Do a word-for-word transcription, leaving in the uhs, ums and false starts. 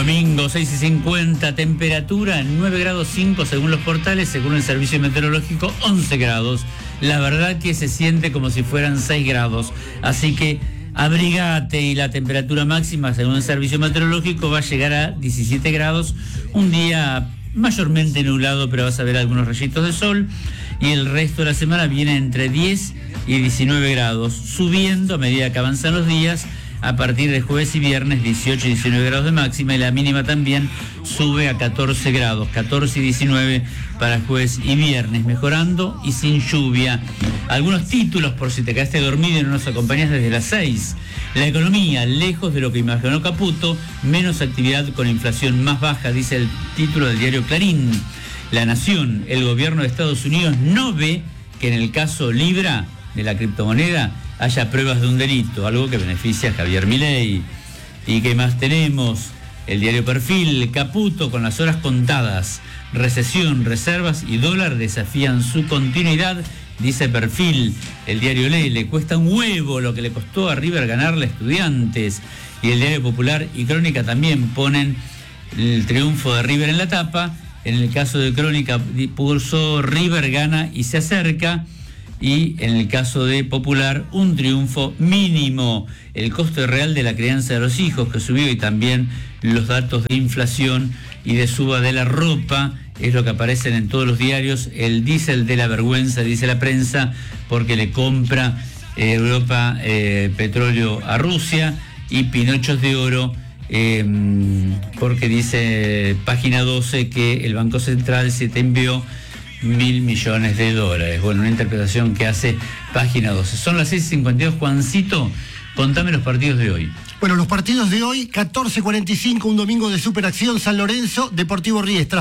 Domingo seis y cincuenta, temperatura nueve grados cinco según los portales, según el servicio meteorológico once grados. La verdad que se siente como si fueran seis grados, así que abrigate, y la temperatura máxima según el servicio meteorológico va a llegar a diecisiete grados, un día mayormente nublado, pero vas a ver algunos rayitos de sol, y el resto de la semana viene entre diez y diecinueve grados, subiendo a medida que avanzan los días. A partir de jueves y viernes, dieciocho y diecinueve grados de máxima, y la mínima también sube a catorce grados, catorce y diecinueve para jueves y viernes, mejorando y sin lluvia. Algunos títulos, por si te quedaste dormido y no nos acompañas desde las seis. La economía, lejos de lo que imaginó Caputo, menos actividad con inflación más baja, dice el título del diario Clarín. La Nación, el gobierno de Estados Unidos no ve que en el caso Libra, de la criptomoneda, haya pruebas de un delito, algo que beneficia a Javier Milei. ¿Y qué más tenemos? El diario Perfil, Caputo con las horas contadas. Recesión, reservas y dólar desafían su continuidad, dice Perfil. El diario Ley, le cuesta un huevo lo que le costó a River ganarle a Estudiantes. Y el diario Popular y Crónica también ponen el triunfo de River en la tapa. En el caso de Crónica puso River gana y se acerca. Y en el caso de Popular, un triunfo mínimo. El costo real de la crianza de los hijos que subió, y también los datos de inflación y de suba de la ropa, es lo que aparecen en todos los diarios. El diésel de la vergüenza, dice la prensa, porque le compra eh, Europa eh, petróleo a Rusia, y pinochos de oro, eh, porque dice página doce que el Banco Central se te envió mil millones de dólares. Bueno, una interpretación que hace página doce. Son las seis y cincuenta y dos. Juancito, contame los partidos de hoy. Bueno, los partidos de hoy, catorce cuarenta y cinco, un domingo de superacción, San Lorenzo, Deportivo Riestra.